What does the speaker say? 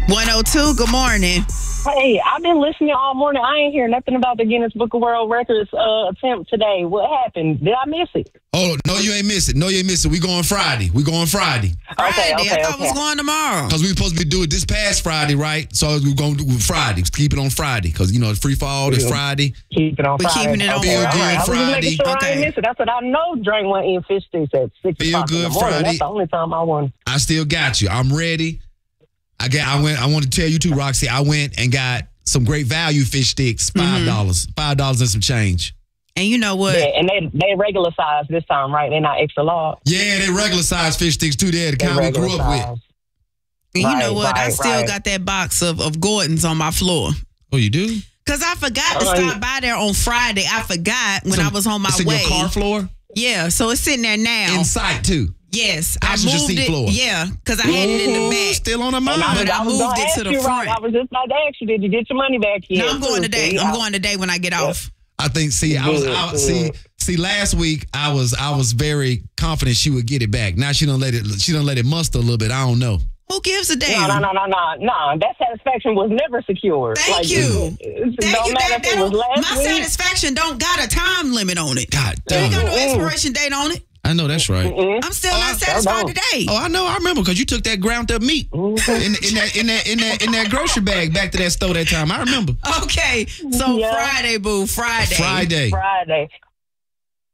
102, good morning. Hey, I've been listening all morning. I ain't hear nothing about the Guinness Book of World Records attempt today. What happened? Did I miss it? Oh, no, you ain't miss it. No, you ain't miss it. We going Friday. Friday. I thought it was going tomorrow. Because we supposed to do it this past Friday, right? So we're going to do Friday. Keep it on Friday. Because, you know, it's free fall this Friday. Keep it on We're Friday. keeping it on Feel Friday. good I was just making sure I Okay. ain't miss it. I said, I know Drake went in fish sticks at 6 Feel o'clock in the good morning. Friday. That's the only time I won. I still got you. I'm ready. I want to tell you too, Roxy. I went and got some great value fish sticks, $5. $5 and some change. And you know what? Yeah, and they regular size this time, right? They're not extra large. Yeah, they regular size fish sticks too. They're the kind we grew up with. And you know what? I still got that box of Gordon's on my floor. Oh, you do? Because I forgot to stop by there on Friday. I forgot when I was on my it's in way. your car floor? Yeah, so it's sitting there now. In sight, too. Yes, Passenger I moved seat it. floor. Yeah, because I had it in the back. Still on the mind. But I moved it to the front. I was just about to ask you, did you get your money back yet? No, I'm going today. I'm going today when I get off. I think. See, last week I was very confident she would get it back. Now she don't let it muster a little bit. I don't know. Who gives a damn? No. That satisfaction was never secured. Thank you. No matter if it was last my week. satisfaction don't got a time limit on it. God They ain't damn. got no expiration date on it. I know that's right. I'm still not satisfied today. Oh, I know. I remember because you took that ground up meat in that grocery bag back to that store that time. I remember. Okay, so Yeah. Friday, boo. Friday. Friday.